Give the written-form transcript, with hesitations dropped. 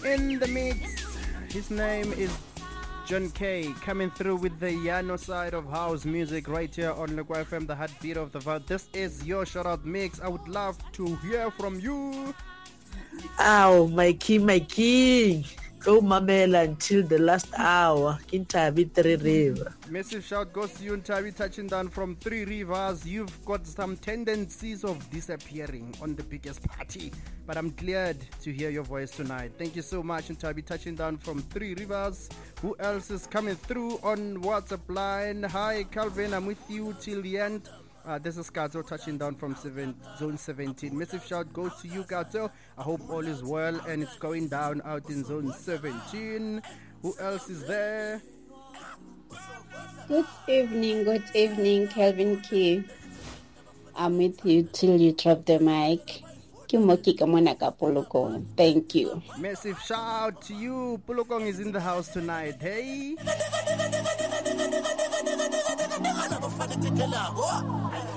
in the mix. His name is John K, coming through with the Yano side of house music right here on Lekwa FM, the heartbeat of the vibe. This is your shout out mix. I would love to hear from you. Ow, my king. Go Mamela until the last hour. Kintabi 3 River. Massive shout goes to you, Ntabi, touching down from 3 Rivers. You've got some tendencies of disappearing on the biggest party, but I'm glad to hear your voice tonight. Thank you so much, Ntabi, touching down from 3 Rivers. Who else is coming through on WhatsApp line? Hi, Calvin, I'm with you till the end. This is Kato touching down from Zone 17. Massive shout goes to you, Kato. I hope all is well and it's going down out in Zone 17. Who else is there? Good evening, Calvin K. I'm with you till you drop the mic. Thank you. Massive shout to you. Pulokong is in the house tonight. Hey.